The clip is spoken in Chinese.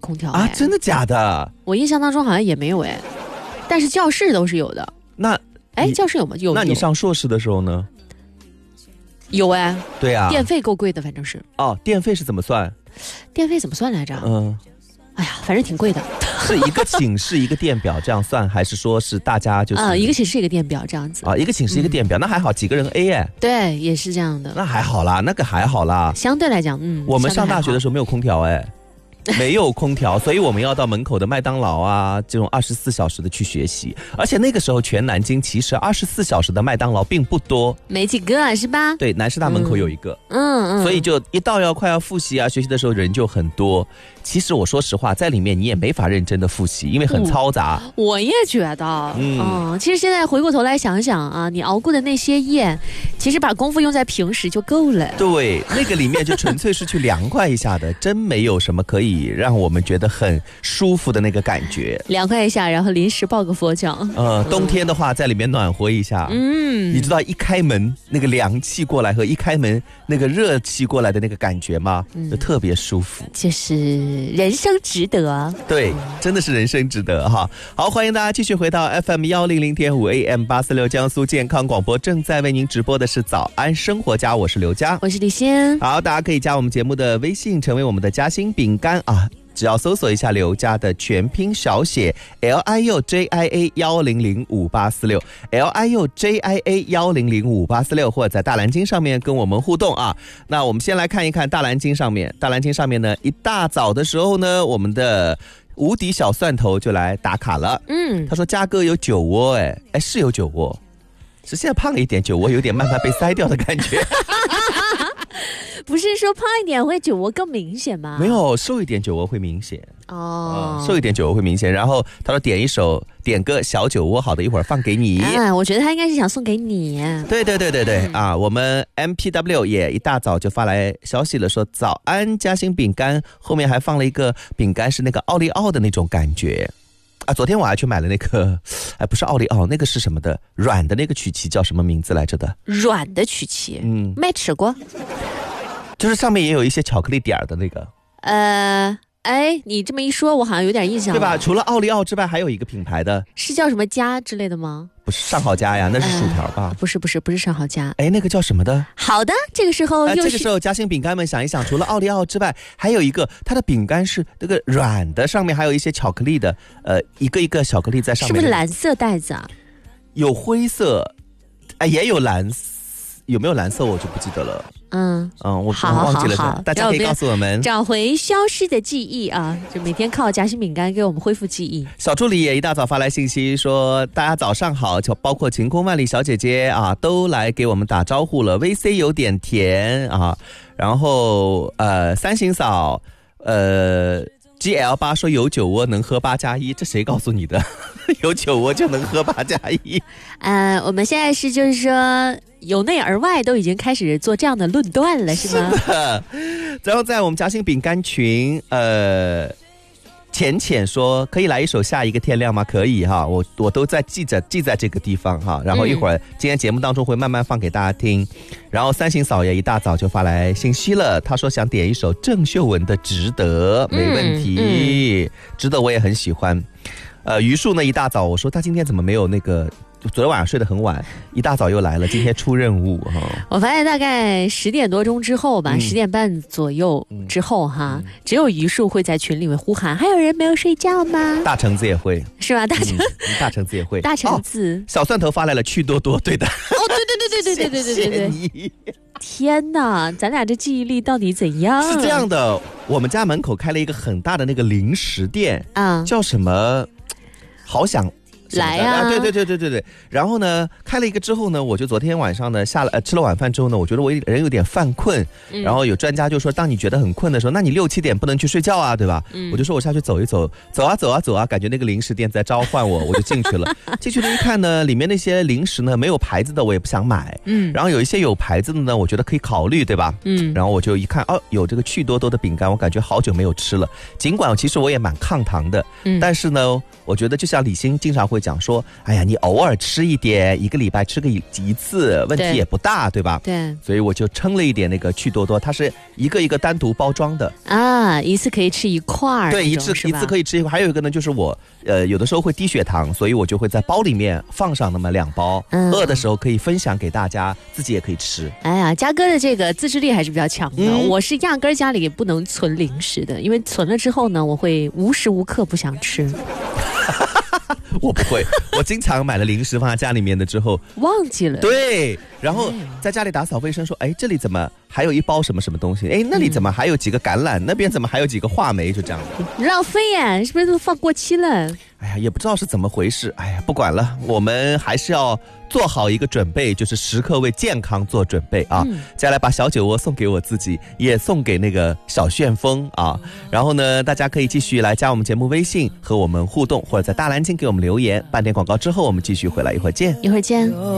空调啊，真的假的？ 我印象当中好像也没有哎，但是教室都是有的。 那教室有吗？有。 那你上硕士的时候呢？ 有哎。 对啊， 电费够贵的，反正是。 哦，电费是怎么算？ 电费怎么算来着？哎呀，反正挺贵的。 是一个寝室一个电表这样算，还是说是大家就是一个寝室一个电表这样子啊？一个寝室一个电表，那还好，几个人 A 哎。 对，也是这样的。 那还好啦，那个还好啦。 相对来讲， 我们上大学的时候没有空调哎。没有空调，所以我们要到门口的麦当劳啊，这种24小时的去学习。而且那个时候全南京其实24小时的麦当劳并不多， 没几个是吧？ 对，南师大门口有一个，所以就一到快要复习啊，学习的时候人就很多。其实我说实话，在里面你也没法认真的复习，因为很嘈杂。 我也觉得，其实现在回过头来想想啊，你熬过的那些夜，其实把功夫用在平时就够了。 对，那个里面就纯粹是去凉快一下的，真没有什么可以让我们觉得很舒服的那个感觉。 凉快一下，然后临时抱个佛脚。 冬天的话在里面暖和一下。你知道一开门那个凉气过来和一开门那个热气过来的那个感觉吗？就特别舒服。 就是人生值得。 对，真的是人生值得哈。好，欢迎大家继续回到 FM100.5 AM 846江苏健康广播，正在为您直播的是早安生活家，我是刘佳， 我是李欣。 好，大家可以加我们节目的微信，成为我们的夹心饼干啊。只要搜索一下刘家的全拼小写 LIUJIA100584 LIUJIA100584，或者在大蓝鲸上面跟我们互动啊。那我们先来看一看大蓝鲸上面呢，一大早的时候呢，我们的无敌小蒜头就来打卡了。他说嘉哥有酒窝，是有酒窝，是现在胖了一点，酒窝有点慢慢被塞掉的感觉。 不是说胖一点会酒窝更明显吗？ 没有，瘦一点酒窝会明显。瘦一点酒窝会明显。然后他说点个小酒窝，好的，一会儿放给你。 我觉得他应该是想送给你。 对啊，我们 MPW 也一大早就发来消息了，说早安夹心饼干，后面还放了一个饼干，是那个奥利奥的那种感觉。昨天我还去买了那个，不是奥利奥，那个是什么的？软的那个曲奇叫什么名字来着的？ 软的曲奇，没吃过。 就是上面也有一些巧克力点的那个。 你这么一说，我好像有点印象了， 对吧？除了奥利奥之外，还有一个品牌的， 是叫什么家之类的吗？ 不是上好佳呀，那是薯条吧？ 不是上好佳。 那个叫什么的？好的， 这个时候夹心饼干们想一想，除了奥利奥之外，还有一个它的饼干是那个软的，上面还有一些巧克力的，一个一个巧克力在上面。 是不是蓝色袋子啊？ 有灰色，也有蓝色。有没有蓝色我就不记得了。我忘记了。大家可以告诉我们， 找回消失的记忆啊！就每天靠夹心饼干给我们恢复记忆。 小助理也一大早发来信息说，大家早上好，就包括晴空万里小姐姐啊，都来给我们打招呼了。VC 有点甜啊，然后三行嫂GL8 说有酒窝能喝8+1，这谁告诉你的？有酒窝就能喝8+1？ 我们现在是就是说由内而外都已经开始做这样的论断了，是吗？ 是的。然后在我们夹心饼干群，浅说可以来一首下一个天亮吗？可以哈，我都在记在这个地方哈，然后一会儿今天节目当中会慢慢放给大家听。然后三行嫂也一大早就发来信息了，她说想点一首郑秀文的值得，没问题。值得我也很喜欢。榆树呢一大早我说他今天怎么没有那个，昨天晚上睡得很晚，一大早又来了，今天出任务哈。 我发现大概10点多钟之后吧，10点半左右之后哈，只有榆树会在群里面呼喊，还有人没有睡觉吗？ 大橙子也会， 是吧？大橙子也会， 大橙子。 小蒜头发来了，趣多多，对的。 对。天哪，咱俩这记忆力到底怎样？ 是这样的，我们家门口开了一个很大的那个零食店叫什么？好想来啊！ 对。然后呢，开了一个之后呢，我就昨天晚上呢吃了晚饭之后呢，我觉得我人有点犯困。然后有专家就说，当你觉得很困的时候，那你6、7点不能去睡觉啊，对吧？我就说我下去走一走，走啊，感觉那个零食店在召唤我，我就进去了。进去了一看呢，里面那些零食呢没有牌子的我也不想买。然后有一些有牌子的呢，我觉得可以考虑，对吧？然后我就一看，有这个趣多多的饼干，我感觉好久没有吃了。尽管其实我也蛮抗糖的，但是呢，我觉得就像李欣经常会会讲说，哎呀，你偶尔吃一点，一个礼拜吃个一次，问题也不大，对吧？ 对， 所以我就称了一点那个趣多多，它是一个一个单独包装的啊，一次可以吃一块儿， 对，一次可以吃一块。还有一个呢，就是我有的时候会低血糖，所以我就会在包里面放上那么2包，饿的时候可以分享给大家，自己也可以吃。 哎呀，嘉哥的这个自制力还是比较强的，我是压根儿家里也不能存零食的，因为存了之后呢，我会无时无刻不想吃。 我不会，我经常买了零食放在家里面的之后忘记了。 对，然后在家里打扫卫生说，哎，这里怎么还有一包什么什么东西？哎，那里怎么还有几个橄榄？那边怎么还有几个话梅？就这样的，浪费呀，是不是都放过期了？ 哎呀，也不知道是怎么回事。哎呀，不管了，我们还是要做好一个准备，就是时刻为健康做准备啊。接下来把小酒窝送给我自己，也送给那个小旋风啊。然后呢，大家可以继续来加我们节目微信和我们互动，或者在大蓝鲸给我们留言。半点广告之后，我们继续回来，一会儿见。